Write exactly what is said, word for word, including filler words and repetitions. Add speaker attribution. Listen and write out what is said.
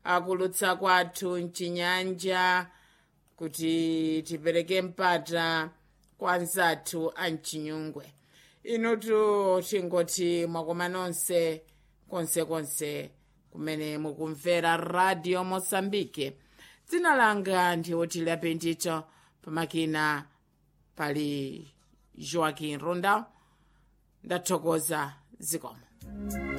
Speaker 1: akulutsa kwathu mchinyanja kuti tipereke mpata kwa anzathu a mchinyungwe. Inutu tingoti mwakoma nonse konsekonse kumene mukumvera Radio Mosambike. Dzina langa ndi Otile Apendito, pamakina pali Joaquim Ronda. Ndathokoza zikomo.